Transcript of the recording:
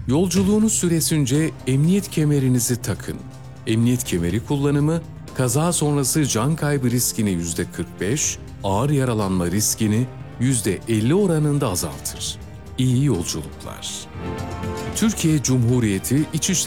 Yolculuğunuz süresince emniyet kemerinizi takın. Emniyet kemeri kullanımı, kaza sonrası can kaybı riskini %45, ağır yaralanma riskini %50 oranında azaltır. İyi yolculuklar. Türkiye Cumhuriyeti İçişleri